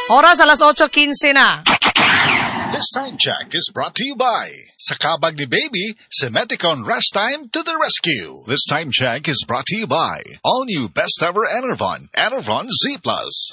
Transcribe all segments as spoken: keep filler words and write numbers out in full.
Oras alas eight fifteen na. This time check is brought to you by sa kabag ni Baby, Semeticon Rest Time to the rescue. This time check is brought to you by all new best ever Enervon, Enervon Z Plus.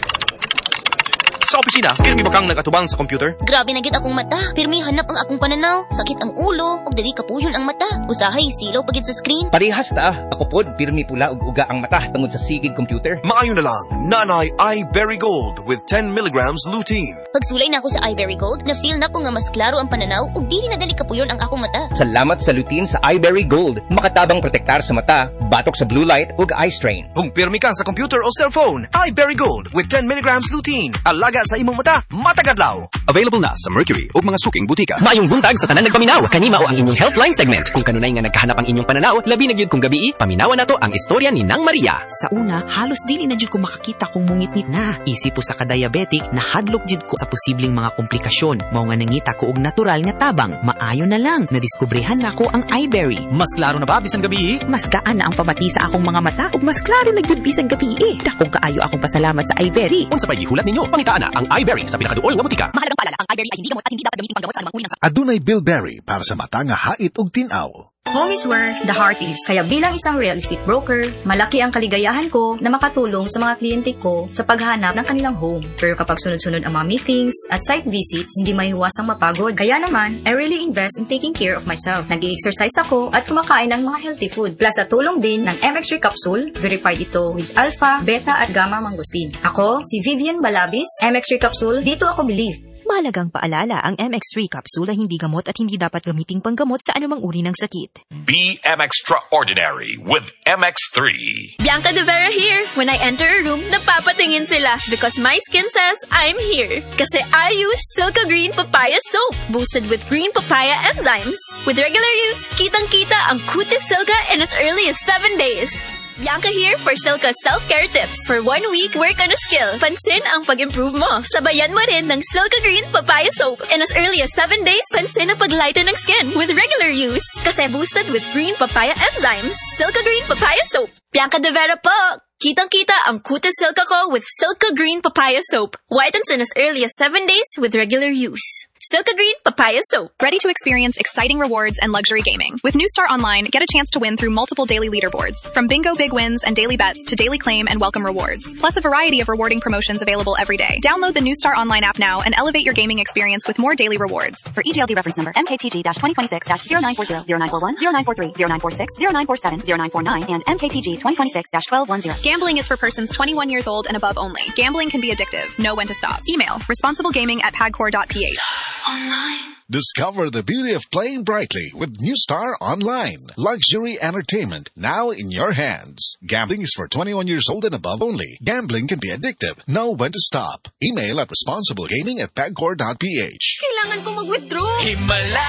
Sa opisina, pirmi ba kang nagatubang sa computer? Grabe na gid akong mata. Pirmi hanap ang akong pananaw. Sakit ang ulo, ug dali kapuyon ang mata. Usahay silaw pagid sa screen. Parehas ta. Ako pod pirmi pula ug uga ang mata tungod sa sigig computer. Maayo na lang, Nanay iBerry Gold with ten milligrams lutein. Pagsulay na ako sa iBerry Gold, na-feel na ko nga mas klaro ang pananaw ug dili na dali kapuyon ang akong mata. Salamat sa lutein sa iBerry Gold. Makatabang protektar sa mata, batok sa blue light ug eye strain. Kung pirmi ka sa computer o cellphone, iBerry Gold with ten milligrams lutein. Alaga sa imong mata, matagadlaw. Available na sa Mercury ug mga suking butika. Maayong buntag sa tanan nagpaminaw. Kanima o ang inyong Healthline segment. Kung kanunay nga nagkahanap ang inyong pananaw, labi na gyud kung gabi, paminawan nato ang istorya ni Nang Maria. Sa una, halos dili na jud ko makakita kung mungit-ngit na. Isip po sa ka-diabetic, nahadlok jud ko sa posibleng mga komplikasyon. Mao nga nangita ko og natural nga tabang. Maayo na lang, nadiskubrehan na ko ang iBerry. Mas klaro na ba bisan gabi? Mas gaan na ang pamati sa akong mga mata ug mas klaro na jud bisan gabi. Dakong kaayo akong pasalamat sa iBerry. Unsa pay gihulat ninyo? Pangitaan na ang iBerry sa pinakaduol nga butika. Mahalagang paalala, ang iBerry ay hindi gamot at hindi dapat gamitin panggamot sa anumang uri ng sakit. Adunay Bilberry para sa mata nga hait ug tinaw. Home is where the heart is. Kaya bilang isang real estate broker, malaki ang kaligayahan ko na makatulong sa mga kliyente ko sa paghahanap ng kanilang home. Pero kapag sunod-sunod ang mga meetings at site visits, hindi maiiwasang mapagod. Kaya naman, I really invest in taking care of myself. Nag-i-exercise ako at kumakain ng mga healthy food. Plus sa tulong din ng M X three capsule, verified ito with alpha, beta at gamma mangosteen. Ako, si Vivian Balabis, M X three capsule, dito ako believe. Mahalagang paalala, ang M X three capsule ay hindi gamot at hindi dapat gamiting panggamot sa anumang uri ng sakit. Be M Extraordinary with M X three. Bianca De Vera here. When I enter a room, napapatingin sila because my skin says I'm here. Kasi I use Silka Green Papaya Soap, boosted with green papaya enzymes. With regular use, kitang-kita ang kutis Silka in as early as seven days. Bianca here for Silka self-care tips. For one week, work on a skill. Pansin ang pag-improve mo. Sabayan mo rin ng Silka Green Papaya Soap. In as early as seven days, pansin ang pag-lighten ng skin with regular use. Kasi boosted with green papaya enzymes. Silka Green Papaya Soap. Bianca De Vera po! Kitang-kita ang kutis Silka ko with Silka Green Papaya Soap. Whitens in as early as seven days with regular use. Silka Green Papaya Soap. Ready to experience exciting rewards and luxury gaming. With New Star Online, get a chance to win through multiple daily leaderboards. From bingo big wins and daily bets to daily claim and welcome rewards. Plus a variety of rewarding promotions available every day. Download the New Star Online app now and elevate your gaming experience with more daily rewards. For E G L D reference number M K T G twenty twenty-six zero nine four zero, zero nine four one, zero nine four three, zero nine four six, zero nine four seven, zero nine four nine, and M K T G twenty twenty-six twelve ten. Gambling is for persons twenty-one years old and above only. Gambling can be addictive. Know when to stop. Email responsiblegaming at pagcor dot p h. Online. Discover the beauty of playing brightly with New Star Online. Luxury entertainment now in your hands. Gambling is for twenty-one years old and above only. Gambling can be addictive. Know when to stop. Email at responsiblegaming at pagcor dot p h. Kailangan ko mag-withdraw. Himala!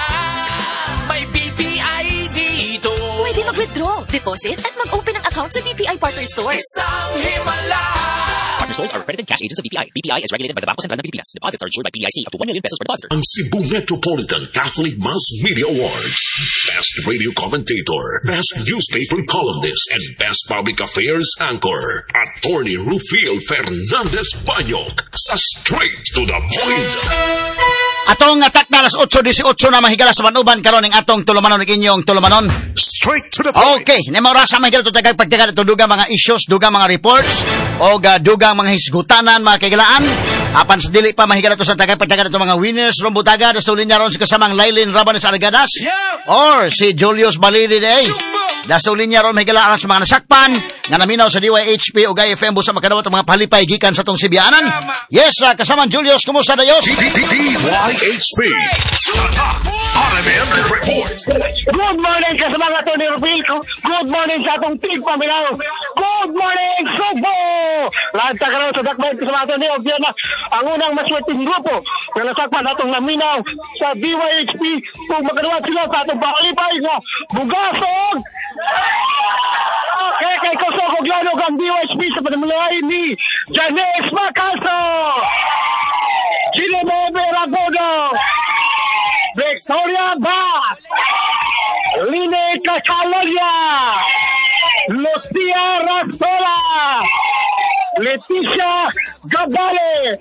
May B P I dito. Pwede mag-withdraw, deposit, at mag-open ng account sa B P I Partner Store. Isang himala! Partner stores are accredited cash agents of B P I. B P I is regulated by the Bangko Sentral ng Pilipinas. Deposits are insured by P I C up to one million pesos per depositor. Ang Cebu Metropolitan Catholic Mass Media Awards. Best Radio Commentator, Best Newspaper Columnist, and Best Public Affairs Anchor. Attorney Rufil Fernandez Banyok sa Straight to the Point. Atong atak na alas eight eighteen na mahigala sa manuban karon ning atong tulumanon ning inyong tulumanon. Straight to the point. Okay, na mo rasa mahigala to tagag pagtaga to dugang mga issues, dugang mga reports o ga dugang mga hisgutanan, mga kaigalaan. Apan sa dili pa mahigala to sa tagag pagtaga to mga winners rumbutaga das tulin niya ron si kasamang Lailin Rabanes Argadas. Yeah. Or si Julius Balidi day. Das tulin niya ron mahigala sa mga nasakpan nga naminaw sa D Y H P o Gay F M busa makadawat mga palipay gikan sa tong Sibianan. Yes, uh, kasamang Julius, kumusta dayos? D Y H P. R M M Report. Good morning ka sa mga Tony Rufil. Good morning sa atong Tig Paminaw. Good morning, Subo! Lahat ka karoon sa dakbayan ka sa mga Tony Rufil na ang unang maswerteng grupo na nasakpan atong naminaw sa D Y H P kung magkarawan sila sa atong palipay na Bugasog! Okay, kay Kosoko Glanog ang D Y H P sa panamulay ni Janice Macaso! Chinemebe Ragodo! Victoria Bass! Line Cacaloria! Lucia Rastola! Leticia Gabale!